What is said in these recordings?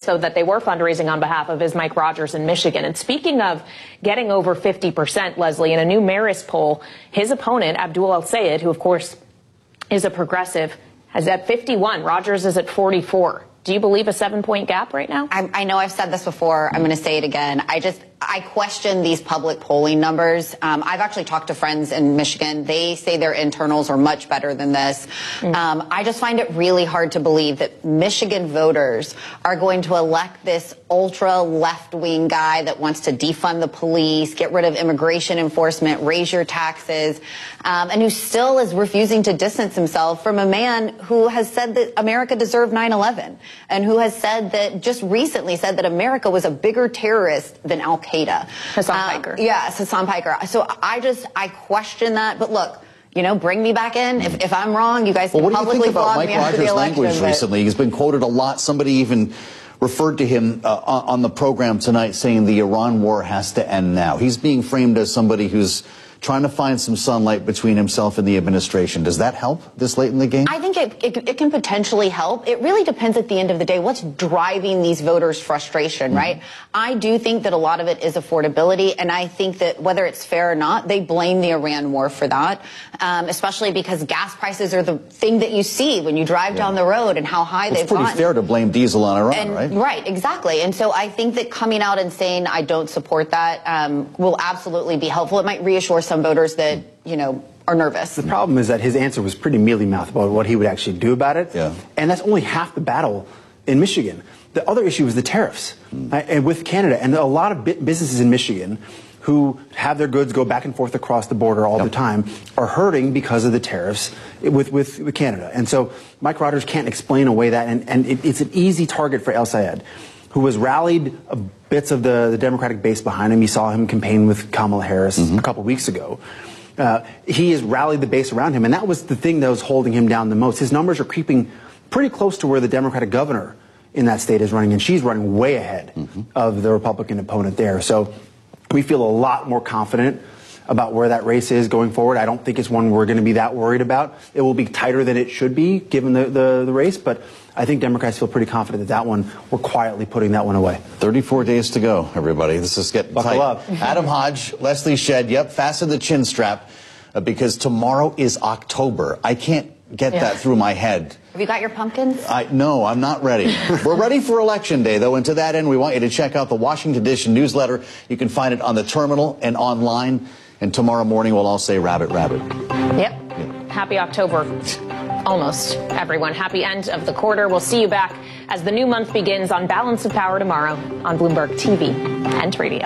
so that they were fundraising on behalf of is Mike Rogers in Michigan. And speaking of getting over 50%, Leslie, in a new Marist poll, his opponent, Abdul El-Sayed, who, of course, is a progressive, is at 51. Rogers is at 44. Do you believe a 7-point gap right now? I know I've said this before. I'm going to say it again. I question these public polling numbers. I've actually talked to friends in Michigan. They say their internals are much better than this. I just find it really hard to believe that Michigan voters are going to elect this ultra left-wing guy that wants to defund the police, get rid of immigration enforcement, raise your taxes, and who still is refusing to distance himself from a man who has said that America deserved 9/11 and who has said that, just recently said that America was a bigger terrorist than Al-Qaeda. Hassan Piker. Yes, Hassan Piker. So I question that. But look, bring me back in. If I'm wrong, you guys can publicly flog me after the election. What do you think about Mike Rogers' language recently? He's been quoted a lot. Somebody even referred to him on the program tonight saying the Iran war has to end now. He's being framed as somebody who's trying to find some sunlight between himself and the administration. Does that help this late in the game? I think it can potentially help. It really depends at the end of the day what's driving these voters' frustration, right? I do think that a lot of it is affordability, and I think that whether it's fair or not, they blame the Iran war for that, especially because gas prices are the thing that you see when you drive down the road and how high they've gone. It's pretty fair to blame diesel on Iran, right? Right, exactly. And so I think that coming out and saying I don't support that will absolutely be helpful. It might reassure some voters that, are nervous. The problem is that his answer was pretty mealy-mouthed about what he would actually do about it. Yeah. And that's only half the battle in Michigan. The other issue is the tariffs and with Canada. And a lot of businesses in Michigan who have their goods go back and forth across the border all the time are hurting because of the tariffs with Canada. And so Mike Rogers can't explain away that. And it's an easy target for El-Sayed, who has rallied bits of the Democratic base behind him. You saw him campaign with Kamala Harris a couple weeks ago. He has rallied the base around him, and that was the thing that was holding him down the most. His numbers are creeping pretty close to where the Democratic governor in that state is running, and she's running way ahead of the Republican opponent there. So we feel a lot more confident about where that race is going forward. I don't think it's one we're going to be that worried about. It will be tighter than it should be given the race, but I think Democrats feel pretty confident that one, we're quietly putting that one away. 34 days to go, everybody. This is getting Buckle tight. up. Adam Hodge, Leslie Shedd, fasten the chin strap because tomorrow is October. I can't get that through my head. Have you got your pumpkins? No, I'm not ready. We're ready for Election Day, though, and to that end, we want you to check out the Washington Edition newsletter. You can find it on the terminal and online. And tomorrow morning, we'll all say rabbit, rabbit. Yep. Happy October. Almost, everyone. Happy end of the quarter. We'll see you back as the new month begins on Balance of Power tomorrow on Bloomberg TV and radio.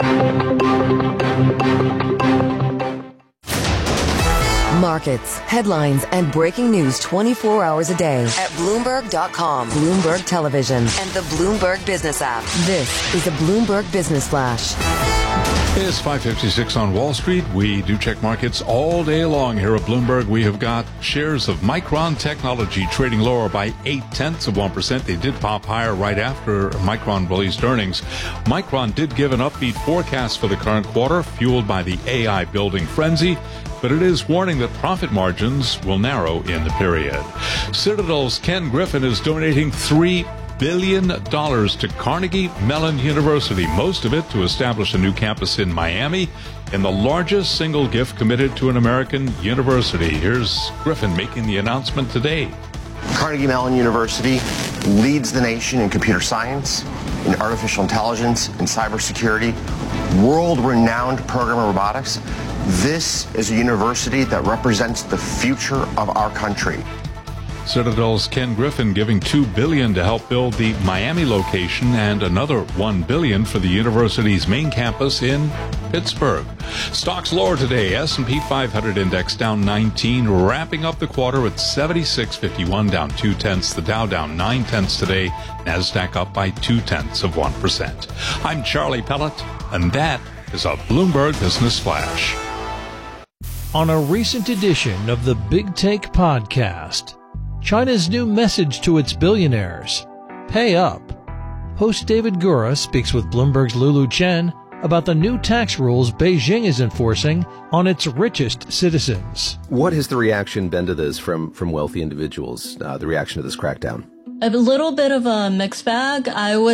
Markets, headlines, and breaking news 24 hours a day at Bloomberg.com, Bloomberg Television, and the Bloomberg Business app. This is a Bloomberg Business Flash. It's 5:56 on Wall Street. We do check markets all day long here at Bloomberg. We have got shares of Micron Technology trading lower by 0.8%. They did pop higher right after Micron released earnings. Micron did give an upbeat forecast for the current quarter, fueled by the AI building frenzy, but it is warning that profit margins will narrow in the period. Citadel's Ken Griffin is donating $3 billion to Carnegie Mellon University, most of it to establish a new campus in Miami, in the largest single gift committed to an American university. Here's Griffin making the announcement today. Carnegie Mellon University leads the nation in computer science, in artificial intelligence, in cybersecurity, world-renowned program of robotics. This is a university that represents the future of our country. Citadel's Ken Griffin giving $2 billion to help build the Miami location and another $1 billion for the university's main campus in Pittsburgh. Stocks lower today. S&P 500 index down 19, wrapping up the quarter at 76.51, down 0.2. The Dow down 0.9 today. NASDAQ up by 0.2%. I'm Charlie Pellet, and that is a Bloomberg Business Flash. On a recent edition of the Big Take podcast, China's new message to its billionaires: pay up. Host David Gura speaks with Bloomberg's Lulu Chen about the new tax rules Beijing is enforcing on its richest citizens. What has the reaction been to this from wealthy individuals, the reaction to this crackdown? A little bit of a mixed bag. I would